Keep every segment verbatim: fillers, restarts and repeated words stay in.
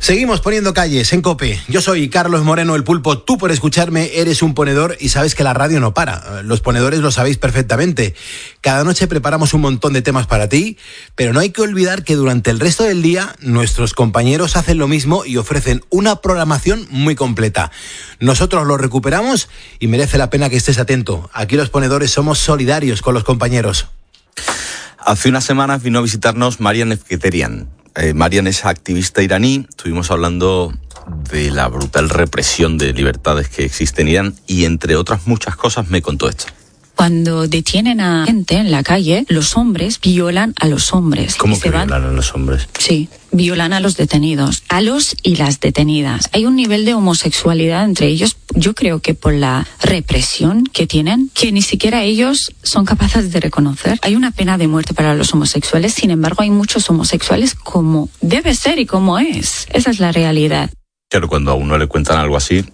Seguimos poniendo calles en COPE. Yo soy Carlos Moreno, el Pulpo. Tú, por escucharme, eres un ponedor y sabes que la radio no para. Los ponedores lo sabéis perfectamente. Cada noche preparamos un montón de temas para ti, pero no hay que olvidar que durante el resto del día nuestros compañeros hacen lo mismo y ofrecen una programación muy completa. Nosotros lo recuperamos y merece la pena que estés atento. Aquí los ponedores somos solidarios con los compañeros. Hace unas semanas vino a visitarnos Marian Efketerian. Eh, Marian es activista iraní. Estuvimos hablando de la brutal represión de libertades que existe en Irán y, entre otras muchas cosas, me contó esto. Cuando detienen a gente en la calle, los hombres violan a los hombres. ¿Cómo y que se van... violan a los hombres? Sí, violan a los detenidos, a los y las detenidas. Hay un nivel de homosexualidad entre ellos, yo creo que por la represión que tienen, que ni siquiera ellos son capaces de reconocer. Hay una pena de muerte para los homosexuales, sin embargo hay muchos homosexuales como debe ser y como es. Esa es la realidad. Claro, cuando a uno le cuentan algo así,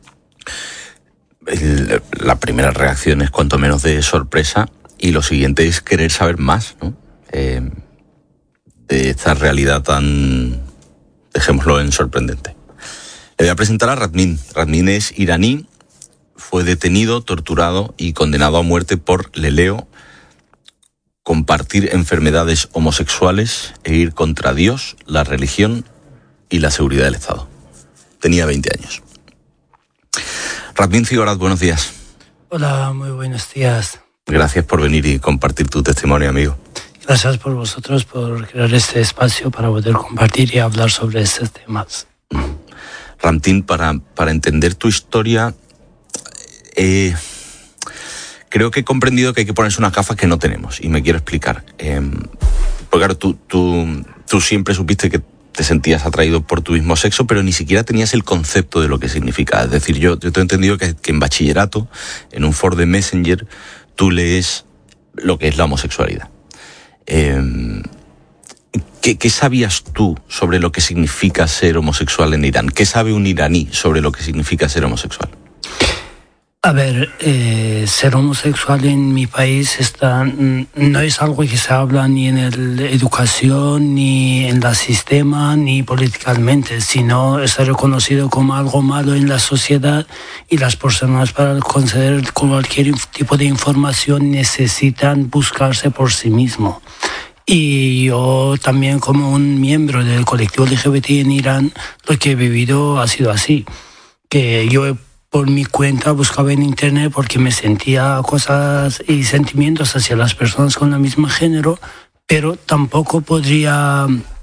el, la primera reacción es cuanto menos de sorpresa y lo siguiente es querer saber más, ¿no? Eh, de esta realidad tan, dejémoslo en sorprendente. Le voy a presentar a Radmin. Radmin es iraní, fue detenido, torturado y condenado a muerte por, le leo, compartir enfermedades homosexuales e ir contra Dios, la religión y la seguridad del Estado. Tenía veinte años. Radmin Zigorat, buenos días. Hola, muy buenos días. Gracias por venir y compartir tu testimonio, amigo. Gracias por vosotros, por crear este espacio para poder compartir y hablar sobre estos temas. Radmin, para, para entender tu historia, eh, creo que he comprendido que hay que ponerse unas gafas que no tenemos, y me quiero explicar. Eh, porque claro, tú, tú, tú siempre supiste que te sentías atraído por tu mismo sexo, pero ni siquiera tenías el concepto de lo que significa. Es decir, yo, yo te he entendido que, que en bachillerato, en un foro de Messenger, tú lees lo que es la homosexualidad. Eh, ¿qué, ¿Qué sabías tú sobre lo que significa ser homosexual en Irán? ¿Qué sabe un iraní sobre lo que significa ser homosexual? A ver, eh, ser homosexual en mi país está, no es algo que se habla ni en la educación, ni en el sistema, ni políticamente, sino está reconocido como algo malo en la sociedad y las personas para conceder cualquier tipo de información necesitan buscarse por sí mismos. Y yo también, como un miembro del colectivo L G B T en Irán, lo que he vivido ha sido así, que yo he por mi cuenta buscaba en internet porque me sentía cosas y sentimientos hacia las personas con el mismo género, pero tampoco podría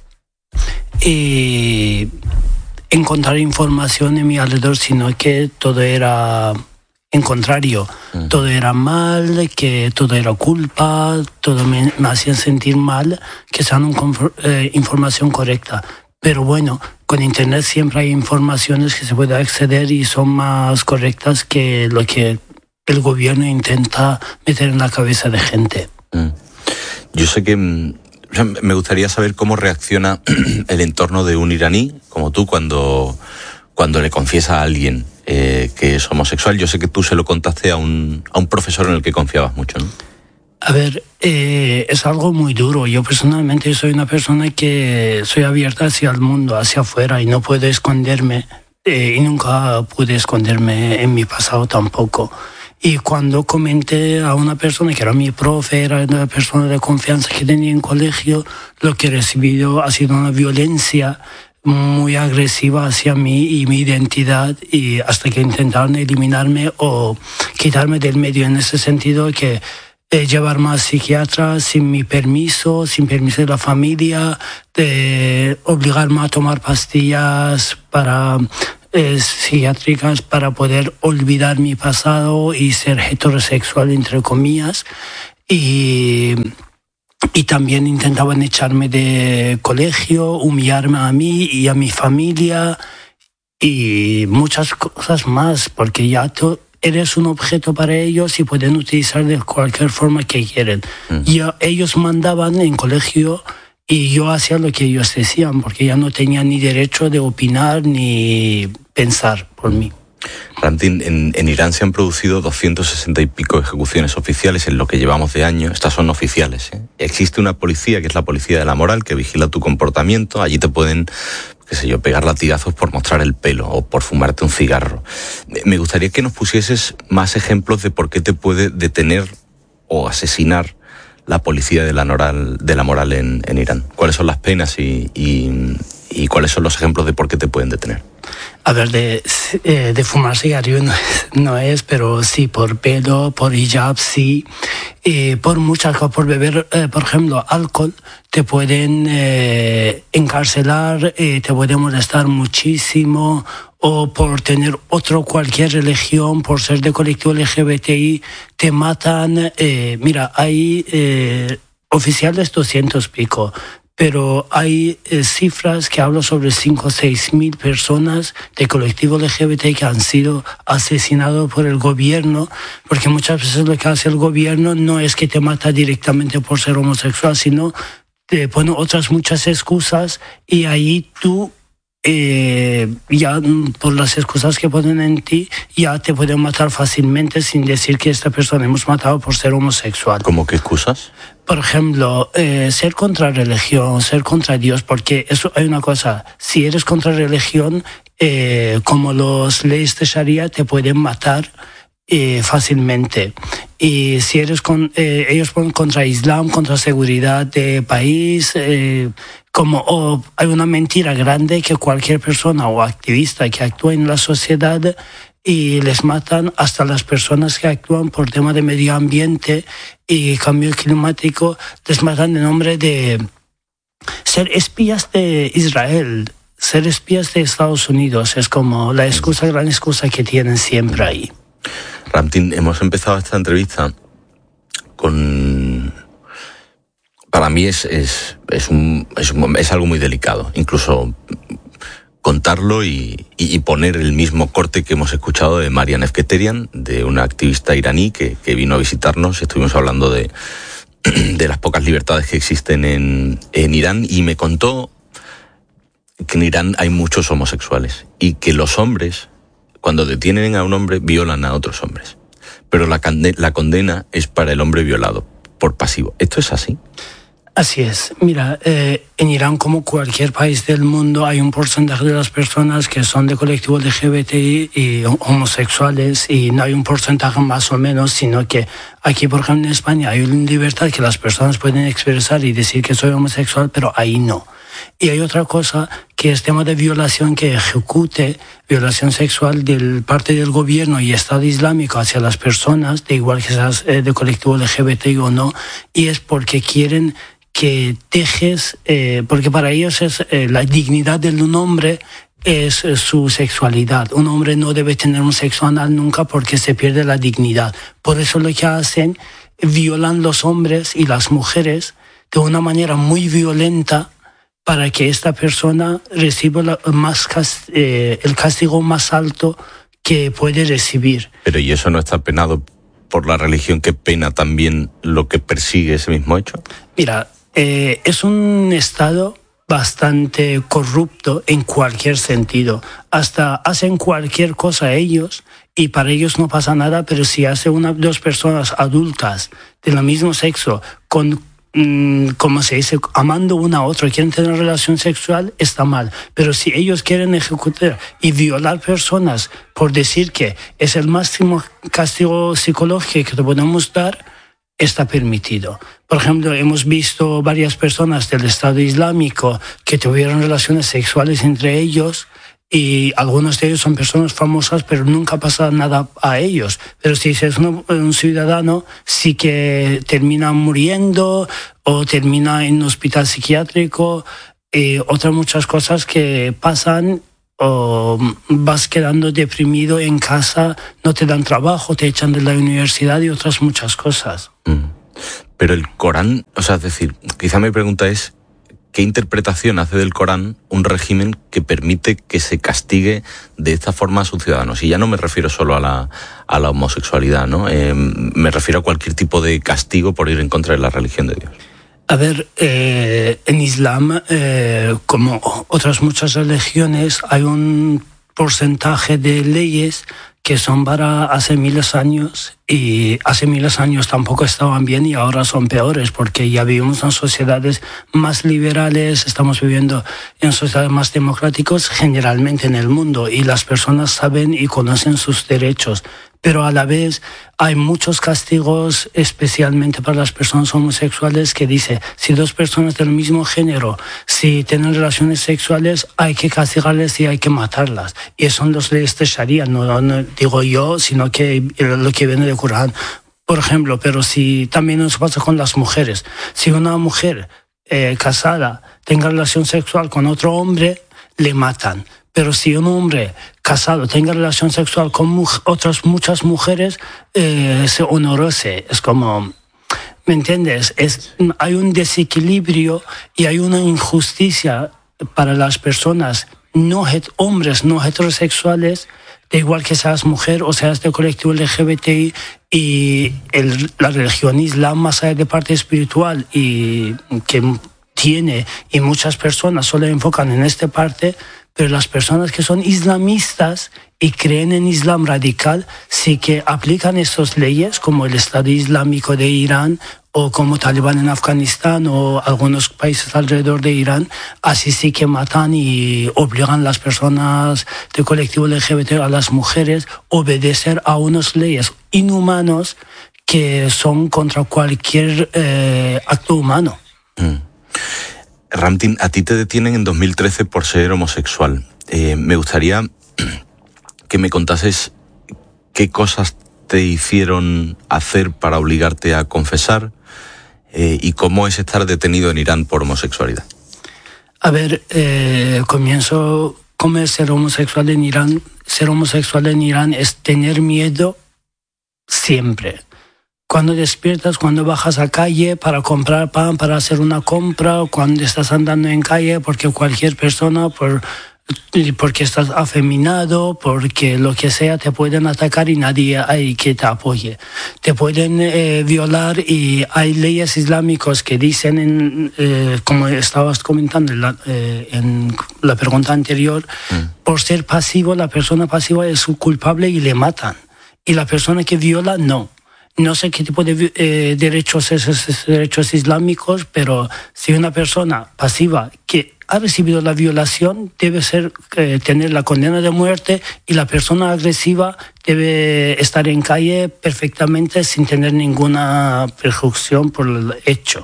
eh, encontrar información en mi alrededor, sino que todo era en contrario, uh-huh. Todo era mal, que todo era culpa, todo me, me hacía sentir mal, que sean un, eh, información correcta. Pero bueno, con internet siempre hay informaciones que se puede acceder y son más correctas que lo que el gobierno intenta meter en la cabeza de gente. Mm. Yo sé que me gustaría saber cómo reacciona el entorno de un iraní como tú cuando, cuando le confiesa a alguien eh, que es homosexual. Yo sé que tú se lo contaste a un, a un profesor en el que confiabas mucho, ¿no? A ver, eh, es algo muy duro. Yo personalmente soy una persona que soy abierta hacia el mundo, hacia afuera, y no puedo esconderme, eh, y nunca pude esconderme en mi pasado tampoco. Y cuando comenté a una persona que era mi profe, era una persona de confianza que tenía en colegio, lo que he recibido ha sido una violencia muy agresiva hacia mí y mi identidad, y hasta que intentaron eliminarme o quitarme del medio en ese sentido, que de llevarme a psiquiatra sin mi permiso, sin permiso de la familia, de obligarme a tomar pastillas para, eh, psiquiátricas para poder olvidar mi pasado y ser heterosexual, entre comillas. Y, y también intentaban echarme de colegio, humillarme a mí y a mi familia y muchas cosas más, porque ya to- eres un objeto para ellos y pueden utilizar de cualquier forma que quieren. Mm. Yo, ellos mandaban en colegio y yo hacía lo que ellos decían, porque ya no tenía ni derecho de opinar ni pensar por mí. Radmin, en, en Irán se han producido doscientas sesenta y pico ejecuciones oficiales en lo que llevamos de año. Estas son oficiales, ¿eh? Existe una policía, que es la policía de la moral, que vigila tu comportamiento. Allí te pueden qué sé yo, pegar latigazos por mostrar el pelo o por fumarte un cigarro. Me gustaría que nos pusieses más ejemplos de por qué te puede detener o asesinar la policía de la moral, de la moral en, en Irán. ¿Cuáles son las penas y, y, y cuáles son los ejemplos de por qué te pueden detener? A ver, de, de fumar cigarrillo no es, no es, pero sí por pelo, por hijab, sí. Eh, por muchas cosas, por beber, eh, por ejemplo, alcohol, te pueden eh, encarcelar, eh, te pueden molestar muchísimo, o por tener otro cualquier religión, por ser de colectivo L G B T I, te matan. Eh, mira, hay eh, oficiales doscientos pico, pero hay eh, cifras que hablan sobre cinco o seis mil personas de colectivo L G B T I que han sido asesinados por el gobierno, porque muchas veces lo que hace el gobierno no es que te mata directamente por ser homosexual, sino te pone otras muchas excusas y ahí tú, eh, ya por las excusas que ponen en ti, ya te pueden matar fácilmente sin decir que esta persona hemos matado por ser homosexual. ¿Cómo qué excusas? Por ejemplo, eh, ser contra religión, ser contra Dios, porque eso hay una cosa, si eres contra religión, eh, como los leyes de Sharia te pueden matar eh, fácilmente. Y si eres con, eh, ellos ponen contra Islam, contra seguridad de país, eh, como oh, hay una mentira grande que cualquier persona o activista que actúa en la sociedad y les matan hasta las personas que actúan por tema de medio ambiente y cambio climático, les matan en nombre de ser espías de Israel, ser espías de Estados Unidos. Es como la excusa, gran excusa que tienen siempre ahí. Ramtin, hemos empezado esta entrevista con... Para mí es, es, es, un, es, un, es algo muy delicado, incluso contarlo y, y poner el mismo corte que hemos escuchado de Marian Efketerian, de una activista iraní que, que vino a visitarnos. Estuvimos hablando de, de las pocas libertades que existen en, en Irán, y me contó que en Irán hay muchos homosexuales y que los hombres, cuando detienen a un hombre, violan a otros hombres. Pero la, la condena es para el hombre violado, por pasivo. ¿Esto es así? Así es. Mira, eh, en Irán, como cualquier país del mundo, hay un porcentaje de las personas que son de colectivo L G B T I y homosexuales, y no hay un porcentaje más o menos, sino que aquí, por ejemplo, en España hay una libertad que las personas pueden expresar y decir que soy homosexual, pero ahí no. Y hay otra cosa que es tema de violación que ejecute, violación sexual de parte del gobierno y Estado Islámico hacia las personas, de igual que seas de colectivo L G B T I o no, y es porque quieren que dejes, eh, porque para ellos es eh, la dignidad de un hombre es eh, su sexualidad. Un hombre no debe tener un sexo anal nunca porque se pierde la dignidad. Por eso lo que hacen, violan los hombres y las mujeres de una manera muy violenta para que esta persona reciba la, más cast, eh, el castigo más alto que puede recibir. Pero ¿y eso no está penado por la religión que pena también lo que persigue ese mismo hecho? Mira, Eh, es un Estado bastante corrupto en cualquier sentido. Hasta hacen cualquier cosa ellos y para ellos no pasa nada, pero si hace una dos personas adultas del mismo sexo con, mmm, como se dice, amando una a otra, quieren tener una relación sexual, está mal. Pero si ellos quieren ejecutar y violar personas por decir que es el máximo castigo psicológico que te podemos dar, está permitido. Por ejemplo, hemos visto varias personas del Estado Islámico que tuvieron relaciones sexuales entre ellos y algunos de ellos son personas famosas, pero nunca pasa nada a ellos. Pero si es un, un ciudadano, sí que termina muriendo o termina en un hospital psiquiátrico y otras muchas cosas que pasan, o vas quedando deprimido en casa, no te dan trabajo, te echan de la universidad y otras muchas cosas. Mm. Pero el Corán, o sea, es decir, quizá mi pregunta es, ¿qué interpretación hace del Corán un régimen que permite que se castigue de esta forma a sus ciudadanos? Y ya no me refiero solo a la, a la homosexualidad, ¿no? Eh, me refiero a cualquier tipo de castigo por ir en contra de la religión de Dios. A ver, eh, en Islam, eh, como otras muchas religiones, hay un porcentaje de leyes que son para hace miles de años, y hace miles de años tampoco estaban bien y ahora son peores, porque ya vivimos en sociedades más liberales, estamos viviendo en sociedades más democráticas generalmente en el mundo, y las personas saben y conocen sus derechos. Pero a la vez hay muchos castigos, especialmente para las personas homosexuales, que dice, si dos personas del mismo género, si tienen relaciones sexuales, hay que castigarles y hay que matarlas. Y son las leyes de Sharia, no, no digo yo, sino que lo que viene del Corán. Por ejemplo, pero si también nos pasa con las mujeres. Si una mujer eh, casada tenga relación sexual con otro hombre, le matan. Pero si un hombre casado tenga relación sexual con mu- otras muchas mujeres, eh, se honorose. Es como, ¿me entiendes? Es, hay un desequilibrio y hay una injusticia para las personas, no het- hombres no heterosexuales, da igual que seas mujer o seas del colectivo L G B T I, y el, la religión islam, más allá de parte espiritual y que tiene, y muchas personas solo enfocan en esta parte, pero las personas que son islamistas y creen en Islam radical sí que aplican estas leyes, como el Estado Islámico de Irán o como Talibán en Afganistán o algunos países alrededor de Irán. Así sí que matan y obligan a las personas del colectivo L G B T, a las mujeres, a obedecer a unas leyes inhumanos que son contra cualquier eh, acto humano. Mm. Ramtin, a ti te detienen en dos mil trece por ser homosexual. Eh, me gustaría que me contases qué cosas te hicieron hacer para obligarte a confesar eh, y cómo es estar detenido en Irán por homosexualidad. A ver, eh, comienzo, ¿cómo es ser homosexual en Irán? Ser homosexual en Irán es tener miedo siempre. Cuando despiertas, cuando bajas a calle para comprar pan, para hacer una compra, cuando estás andando en calle, porque cualquier persona, por, porque estás afeminado, porque lo que sea, te pueden atacar y nadie hay que te apoye. Te pueden eh, violar y hay leyes islámicas que dicen, en, eh, como estabas comentando en la, eh, en la pregunta anterior, mm. por ser pasivo, la persona pasiva es culpable y le matan. Y la persona que viola, no. No sé qué tipo de eh, derechos es esos derechos islámicos, pero si una persona pasiva que ha recibido la violación debe ser eh, tener la condena de muerte, y la persona agresiva debe estar en calle perfectamente sin tener ninguna perjudicación por el hecho.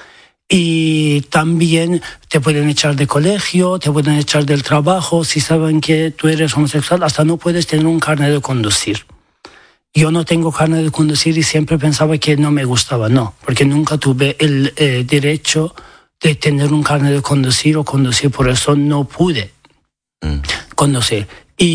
Y también te pueden echar de colegio, te pueden echar del trabajo, si saben que tú eres homosexual, hasta no puedes tener un carnet de conducir. Yo no tengo carnet de conducir y siempre pensaba que no me gustaba, no, porque nunca tuve el eh, derecho de tener un carnet de conducir o conducir, por eso no pude mm. conducir.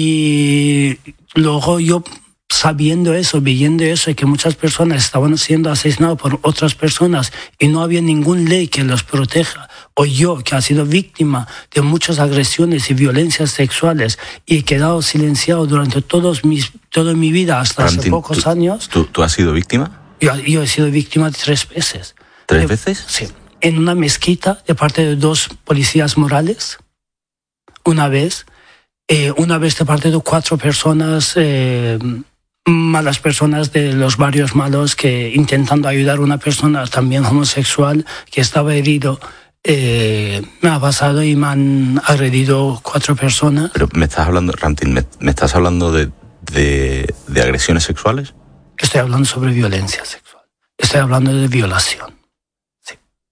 Y luego yo, sabiendo eso, viendo eso, que muchas personas estaban siendo asesinadas por otras personas y no había ninguna ley que los proteja, o yo, que ha sido víctima de muchas agresiones y violencias sexuales y he quedado silenciado durante todos mis, toda mi vida hasta Ramtin, hace pocos ¿tú, años. ¿tú, ¿Tú has sido víctima? Yo, yo he sido víctima de tres veces. ¿Tres de, veces? Sí. En una mezquita de parte de dos policías morales, una vez. Eh, una vez de parte de cuatro personas... Eh, malas personas de los barrios malos, que intentando ayudar a una persona también homosexual que estaba herido, eh, me ha pasado y me han agredido cuatro personas. Pero me estás hablando, Ramtin, me, me estás hablando de, de, de agresiones sexuales. Estoy hablando sobre violencia sexual. Estoy hablando de violación. Sí.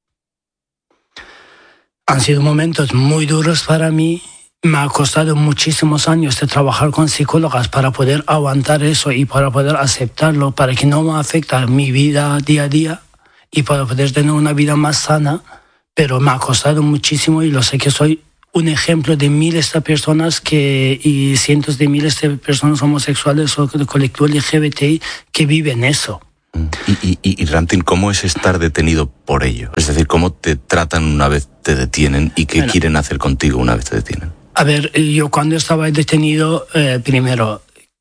Han sido momentos muy duros para mí. Me ha costado muchísimos años de trabajar con psicólogas para poder aguantar eso y para poder aceptarlo, para que no me afecte mi vida día a día y para poder tener una vida más sana. Pero me ha costado muchísimo y lo sé que soy un ejemplo de miles de personas que, y cientos de miles de personas homosexuales o del colectivo L G B T I que viven eso. Y, y, y, y Ramtin, ¿cómo es estar detenido por ello? Es decir, ¿cómo te tratan una vez te detienen y qué bueno, quieren hacer contigo una vez te detienen? A ver, yo cuando estaba detenido, eh, primero,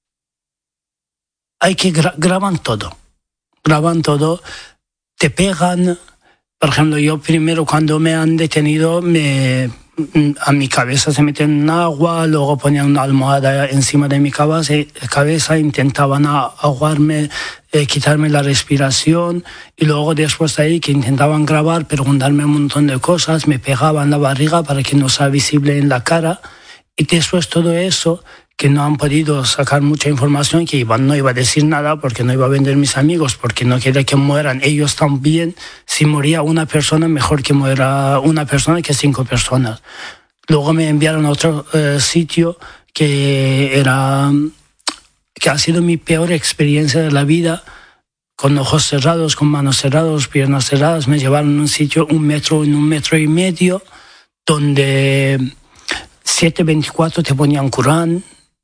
hay que gra- graban todo, graban todo, te pegan. Por ejemplo, yo primero cuando me han detenido me, a mi cabeza se metían en agua, luego ponían una almohada encima de mi cabeza, intentaban ahogarme, eh, quitarme la respiración, y luego después de ahí que intentaban grabar, preguntarme un montón de cosas, me pegaban la barriga para que no sea visible en la cara, y después todo eso, que no han podido sacar mucha información, que iba, no iba a decir nada porque no iba a vender mis amigos, porque no quería que mueran ellos también. Si moría una persona, mejor que muera una persona que cinco personas. Luego me enviaron a otro eh, sitio que era que ha sido mi peor experiencia de la vida, con ojos cerrados, con manos cerradas, piernas cerradas. Me llevaron a un sitio, un metro, en un metro y medio, donde siete veinticuatro te ponían Corán.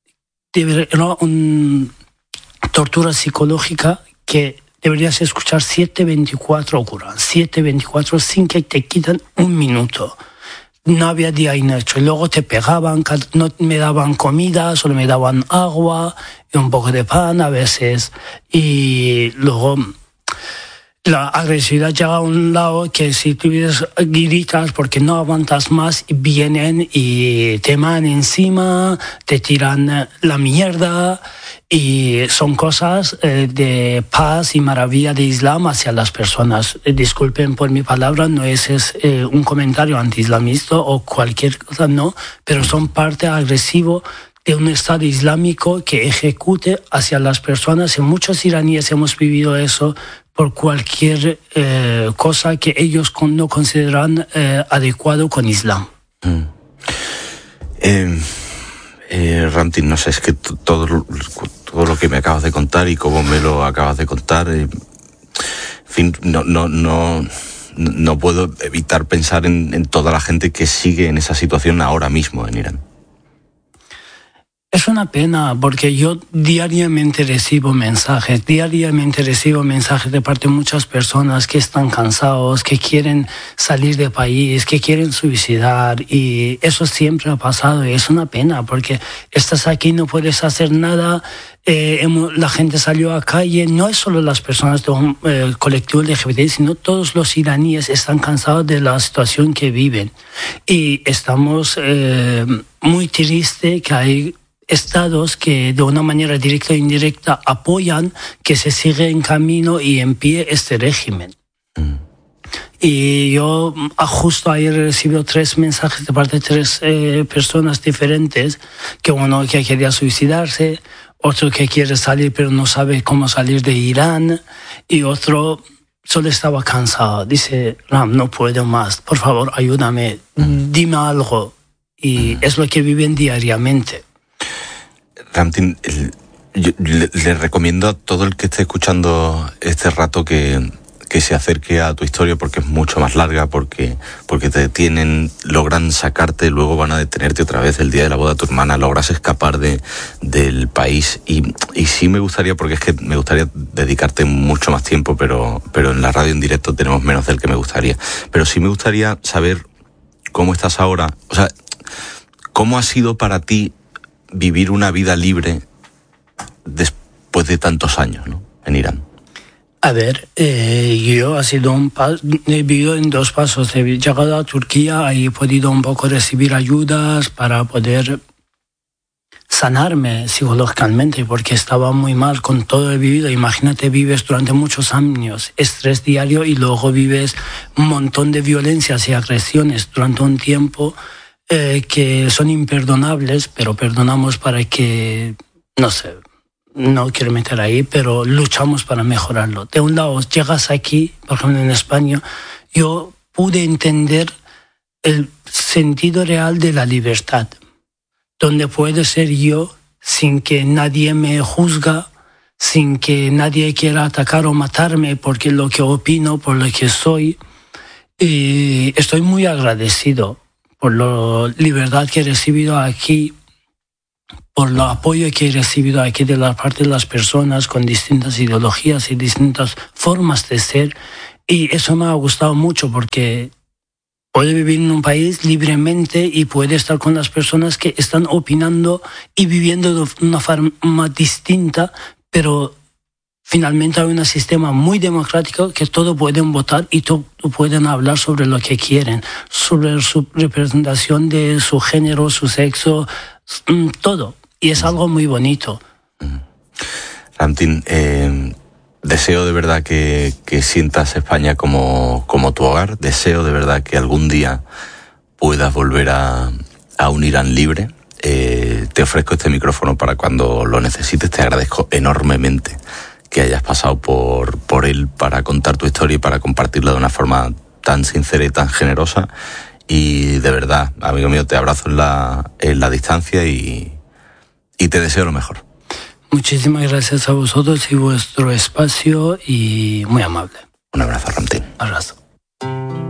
Era una tortura psicológica que deberías escuchar siete veinticuatro Corán, siete veinticuatro sin que te quitan un minuto. No había día inhecho. Y luego te pegaban, no me daban comida, solo me daban agua y un poco de pan a veces. Y luego la agresividad llega a un lado que si tú gritas porque no aguantas más, vienen y te van encima, te tiran la mierda, y son cosas eh, de paz y maravilla de Islam hacia las personas. Eh, disculpen por mi palabra, no es, es eh, un comentario anti-islamista o cualquier cosa, no, pero son parte agresivo de un Estado islámico que ejecute hacia las personas, y muchos iraníes hemos vivido eso por cualquier eh, cosa que ellos con, no consideran eh, adecuado con Islam. Mm. Eh, eh, Ramtin, no sé, es que t- todo, todo lo que me acabas de contar y cómo me lo acabas de contar, eh, en fin, no, no, no, no puedo evitar pensar en, en toda la gente que sigue en esa situación ahora mismo en Irán. Es una pena porque yo diariamente recibo mensajes, diariamente recibo mensajes de parte de muchas personas que están cansados, que quieren salir del país, que quieren suicidar, y eso siempre ha pasado y es una pena porque estás aquí, no puedes hacer nada, eh, la gente salió a la calle, no es solo las personas del eh, colectivo L G B T, sino todos los iraníes están cansados de la situación que viven, y estamos eh, muy tristes que hay estados que de una manera directa o indirecta apoyan que se siga en camino y en pie este régimen. Mm. Y yo justo ayer he recibido tres mensajes de parte de tres eh, personas diferentes, que uno que quería suicidarse, otro que quiere salir pero no sabe cómo salir de Irán, y otro solo estaba cansado. Dice, Ram, no puedo más, por favor ayúdame, mm. dime algo. Y mm. es lo que viven diariamente. Ramtin, el, yo le, le recomiendo a todo el que esté escuchando este rato que, que se acerque a tu historia, porque es mucho más larga, porque, porque te detienen, logran sacarte, luego van a detenerte otra vez el día de la boda de tu hermana, logras escapar de, del país, y, y sí me gustaría, porque es que me gustaría dedicarte mucho más tiempo, pero, pero en la radio en directo tenemos menos del que me gustaría, pero sí me gustaría saber cómo estás ahora, o sea, cómo ha sido para ti vivir una vida libre después de tantos años, ¿no?, en Irán. A ver, eh, yo ha sido un pas- he vivido en dos pasos. He llegado a Turquía y he podido un poco recibir ayudas para poder sanarme psicológicamente, porque estaba muy mal con todo el vivido. Imagínate, vives durante muchos años estrés diario y luego vives un montón de violencias y agresiones durante un tiempo Eh, que son imperdonables, pero perdonamos para que, no sé, no quiero meter ahí, pero luchamos para mejorarlo. De un lado, llegas aquí, por ejemplo en España, yo pude entender el sentido real de la libertad, donde puedo ser yo sin que nadie me juzga, sin que nadie quiera atacar o matarme porque lo que opino, por lo que soy. Y estoy muy agradecido por la libertad que he recibido aquí, por el apoyo que he recibido aquí de la parte de las personas con distintas ideologías y distintas formas de ser, y eso me ha gustado mucho porque puedo vivir en un país libremente y puedo estar con las personas que están opinando y viviendo de una forma distinta, pero finalmente hay un sistema muy democrático que todos pueden votar y todos pueden hablar sobre lo que quieren, sobre su representación de su género, su sexo, todo. Y es algo muy bonito. Ramtin, eh, deseo de verdad que, que sientas España como, como tu hogar. Deseo de verdad que algún día puedas volver a, a un Irán libre. Eh, te ofrezco este micrófono para cuando lo necesites. Te agradezco enormemente que hayas pasado por, por él para contar tu historia y para compartirla de una forma tan sincera y tan generosa. Y de verdad, amigo mío, te abrazo en la, en la distancia y, y te deseo lo mejor. Muchísimas gracias a vosotros y vuestro espacio, y muy amable. Un abrazo, Ramtin. Abrazo.